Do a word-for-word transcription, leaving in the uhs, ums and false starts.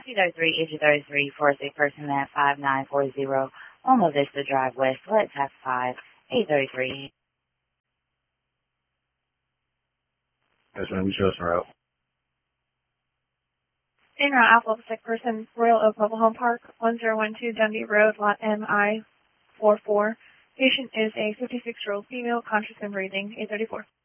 eight oh three, eight oh three, for a person at five nine four zero, Loma Vista Drive West. Let's have five, eight oh three. Yes, ma'am, we trust her out. En route Alpha Sick Person, Royal Oak Mobile Home Park, one zero one two Dundee Road, Lot M I four four. Patient is a fifty-six-year-old female, conscious and breathing, eight thirty-four.